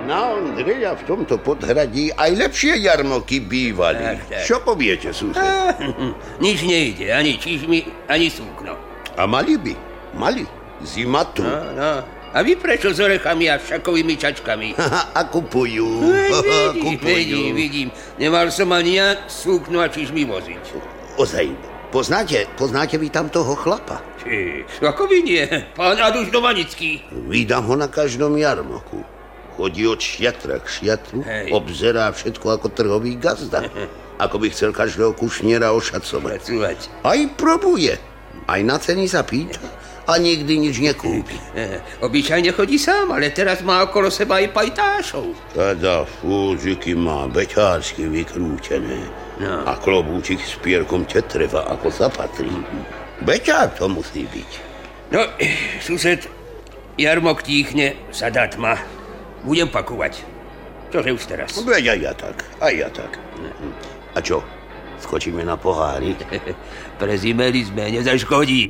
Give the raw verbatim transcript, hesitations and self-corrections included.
Na Ondreja v tomto podhradí aj lepšie jarmoky bývali. Tak, tak. Čo poviete, sused? Nič nejde, ani čižmy, ani súkno. A mali by, mali. Zima tu. No, no. A vy prečo s orechami a všakovými čačkami? A kupujú. Vidím, kupujú. vidím, vidím. Nemal som ani ja súkno a čižmy voziť. Ozaj, poznáte, poznáte vy tam toho chlapa? Či, ako by nie? Pán Aduš Domanický. Vídam ho na každom jarmoku. Chodí od šiatra k šiatru, Hej. obzerá všetko ako trhový gazda. Ako by chcel každého kušniera ošacovať. Pracúvať. Aj probuje. Aj na ceny sa pýta. A nikdy nič nekúpi. Eh, Obyčajne chodí sám, ale teraz má okolo seba aj pajtášov. Teda fúziky má beťársky vykrútené. No. A klobúčik s pierkom tetreva, ako zapatrí. Beťák to musí byť. No, eh, sused, jarmok tíchne, sadá tma. Budem pakovať. Čože už teraz? Veď aj ja tak, aj ja tak. A čo, skočíme na pohárik? Prezimeli sme, nezaškodí.